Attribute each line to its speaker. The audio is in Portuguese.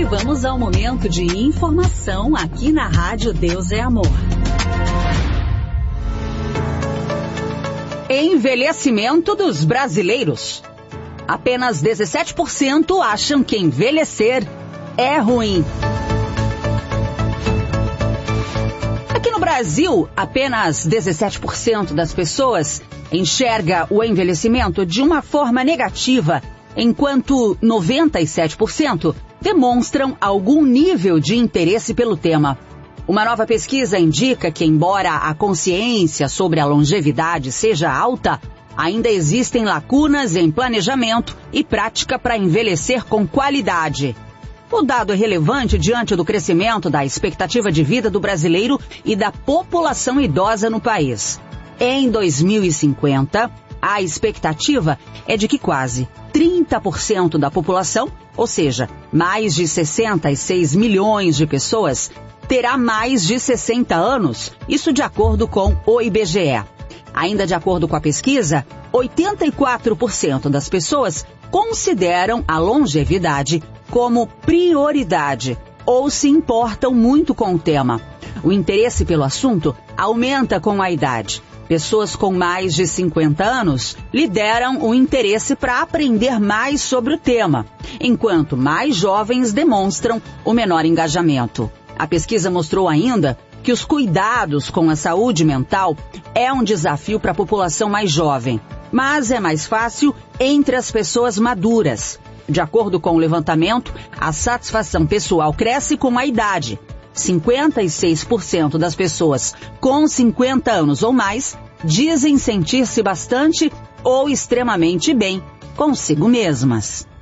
Speaker 1: vamos ao momento de informação aqui na Rádio Deus é Amor. Envelhecimento dos brasileiros. Apenas 17% acham que envelhecer é ruim. Aqui no Brasil, apenas 17% das pessoas enxerga o envelhecimento de uma forma negativa, enquanto 97% demonstram algum nível de interesse pelo tema. Uma nova pesquisa indica que, embora a consciência sobre a longevidade seja alta, ainda existem lacunas em planejamento e prática para envelhecer com qualidade. O dado é relevante diante do crescimento da expectativa de vida do brasileiro e da população idosa no país. Em 2050, a expectativa é de que quase 30% da população, ou seja, mais de 66 milhões de pessoas, terá mais de 60 anos, isso de acordo com o IBGE. Ainda de acordo com a pesquisa, 84% das pessoas consideram a longevidade como prioridade ou se importam muito com o tema. O interesse pelo assunto aumenta com a idade. Pessoas com mais de 50 anos lideram o interesse para aprender mais sobre o tema, enquanto mais jovens demonstram o menor engajamento. A pesquisa mostrou ainda que os cuidados com a saúde mental é um desafio para a população mais jovem, mas é mais fácil entre as pessoas maduras. De acordo com o levantamento, a satisfação pessoal cresce com a idade. 56% das pessoas com 50 anos ou mais dizem sentir-se bastante ou extremamente bem consigo mesmas.